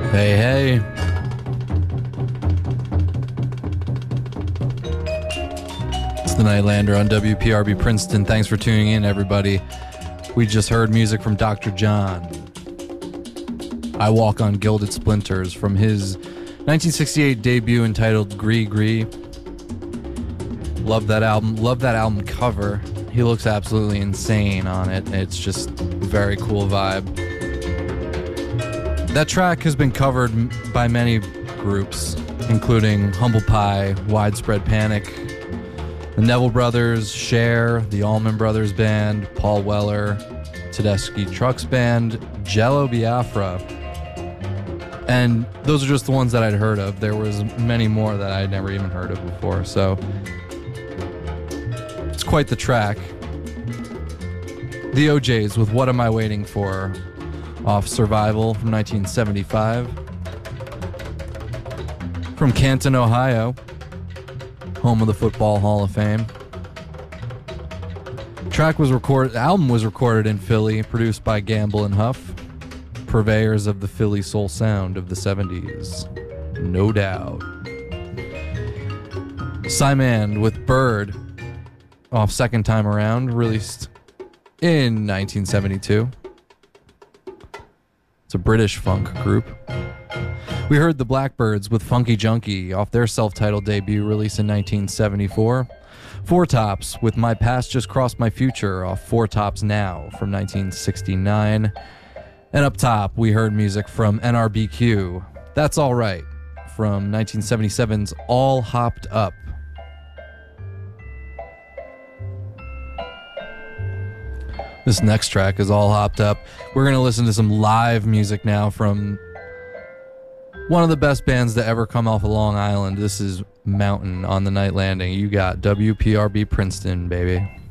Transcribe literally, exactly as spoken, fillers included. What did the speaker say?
Hey, hey. It's the Nightlander on W P R B Princeton. Thanks for tuning in, everybody. We just heard music from Doctor John. I Walk on Gilded Splinters from his nineteen sixty-eight debut entitled Gree Gree. Love that album. Love that album cover. He looks absolutely insane on it. It's just a very cool vibe. That track has been covered by many groups, including Humble Pie, Widespread Panic, the Neville Brothers, Cher, the Allman Brothers Band, Paul Weller, Tedeschi Trucks Band, Jello Biafra. And those are just the ones that I'd heard of. There was many more that I'd never even heard of before, so it's quite the track. The O Js with What Am I Waiting For? Off Survival from nineteen seventy-five. From Canton, Ohio, home of the Football Hall of Fame. Track was recorded, album was recorded in Philly, produced by Gamble and Huff, purveyors of the Philly soul sound of the seventies, no doubt. Simon with Bird, off Second Time Around, released in nineteen seventy-two. It's a British funk group. We heard the Blackbirds with Funky Junkie off their self-titled debut released in nineteen seventy-four. Four Tops with My Past Just Crossed My Future off Four Tops Now from nineteen sixty-nine. And up top, we heard music from N R B Q, That's All Right, from nineteen seventy-seven's All Hopped Up. This next track is All Hopped Up. We're going to listen to some live music now from one of the best bands to ever come off of Long Island. This is Mountain on the Night Landing. You got W P R B Princeton, baby.